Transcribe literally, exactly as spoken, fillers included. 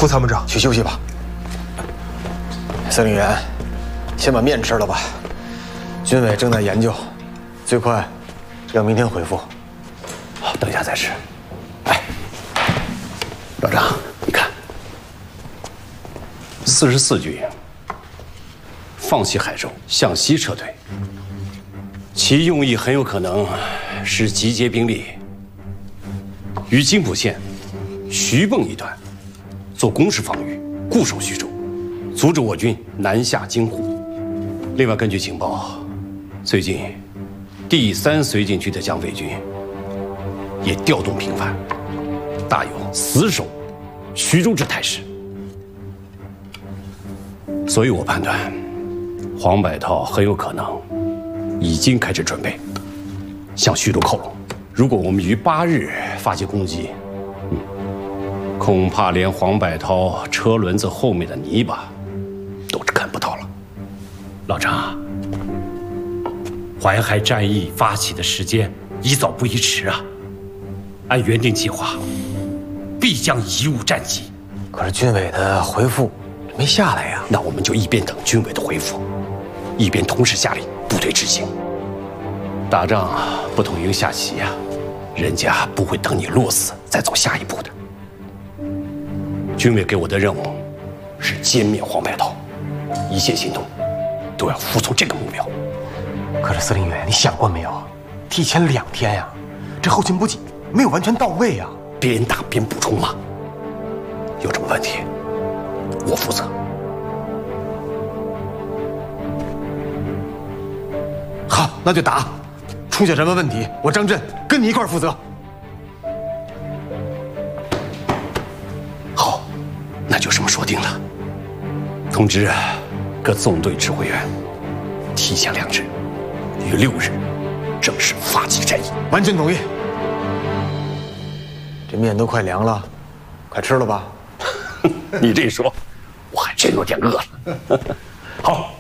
副参谋长， 去休息吧。司令员，先把面吃了吧。军委正在研究，最快要明天回复。 好，等一下再吃。哎，老张，你看，四十四军放弃海州，向西撤退，其用意很有可能是集结兵力于津浦县徐蚌一段，做攻势防御，固守徐州，阻止我军南下京沪。另外，根据情报，最近第三绥靖区的蒋匪军也调动频繁，大有死守徐州之态势。所以我判断，黄百韬很有可能已经开始准备向徐州靠拢。如果我们于八日发起攻击，嗯，恐怕连黄百韬车轮子后面的泥巴都是看不到了。 老张，淮海战役发起的时间宜早不宜迟啊！按原定计划，必将贻误战机。 可是军委的回复没下来呀。 那我们就一边等军委的回复，一边同时下令部队执行。打仗不同于下棋呀，人家不会等你落死再走下一步的。军委给我的任务是歼灭黄百韬，一切行动都要服从这个目标。 可是司令员，你想过没有？提前两天呀，这后勤补给没有完全到位呀。 边打边补充嘛，有什么问题我负责。 好，那就打。出现什么问题，我张震跟你一块儿负责。 好，那就这么说定了。通知各纵队指挥员，提前两日，于六日正式发起战役。 完全同意。 这面都快凉了，快吃了吧。 你这一说，我还真有点饿了。好，